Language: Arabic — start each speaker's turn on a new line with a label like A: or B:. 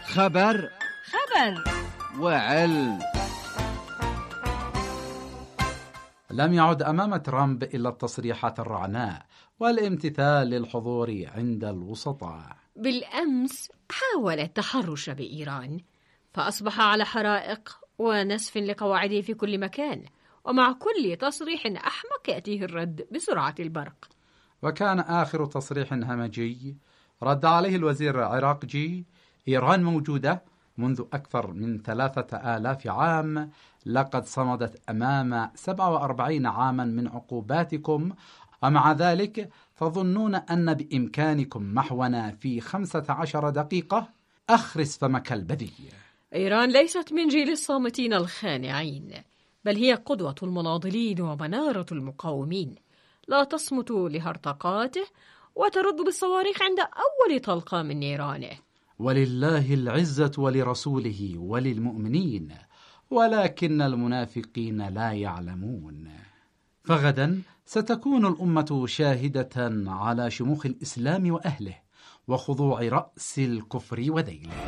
A: خبر وعلم.
B: لم يعد أمام ترامب إلا التصريحات الرعناء والامتثال للحضور عند الوسطاء.
C: بالأمس حاول التحرش بإيران، فأصبح على حرائق ونسف لقواعده في كل مكان، ومع كل تصريح أحمق يأتيه الرد بسرعة البرق.
B: وكان آخر تصريح همجي رد عليه الوزير العراقي: إيران موجودة منذ أكثر من 3000 عام، لقد صمدت أمام 47 عاما من عقوباتكم، ومع ذلك تظنون أن بإمكانكم محونا في 15 دقيقة؟ أخرس فمك البذي.
C: إيران ليست من جيل الصامتين الخانعين، بل هي قدوة المناضلين ومنارة المقاومين، لا تصمت لهرطقاته وترد بالصواريخ عند أول طلقة من نيرانه.
B: ولله العزة ولرسوله وللمؤمنين ولكن المنافقين لا يعلمون. فغدا ستكون الأمة شاهدة على شموخ الإسلام وأهله وخضوع رأس الكفر وذيله.